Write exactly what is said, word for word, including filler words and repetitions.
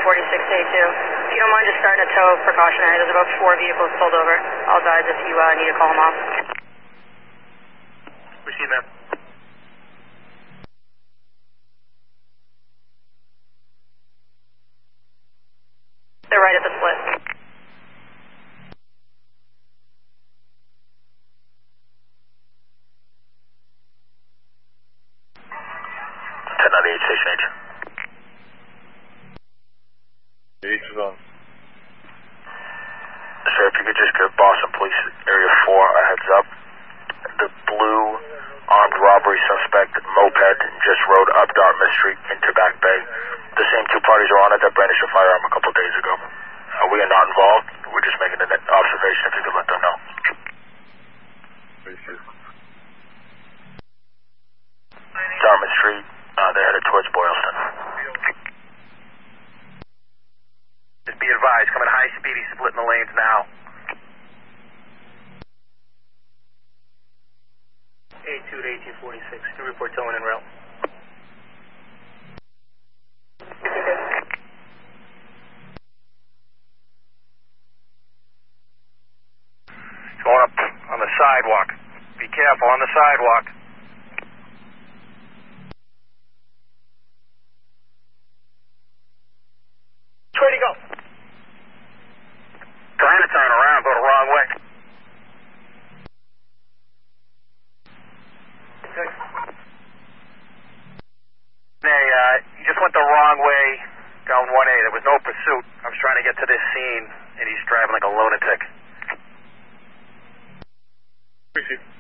forty-six A two. If you don't mind just starting a tow precautionary, there's about four vehicles pulled over. All guys if you uh, need to call them off. Receive, ma'am. They're right at the split. ten ninety-eight, station agent. Sir, if you could just give Boston Police Area four a heads up. The blue armed robbery suspect moped just rode up Dartmouth Street into Back Bay. The same two parties are on it that brandished a firearm a couple days ago. Uh, we are not involved. We're just making an observation if you could let them know. Dartmouth Street, uh, they're headed towards Boylston. Just be advised, coming high speed, he's splitting the lanes now. A two to eighteen forty-six, to report towing and rail. Going up on the sidewalk. Be careful on the sidewalk. Where'd he go? Trying to turn around, go the wrong way. Okay. Hey, uh, you just went the wrong way down one A. There was no pursuit. I was trying to get to this scene, and he's driving like a lunatic. Appreciate it.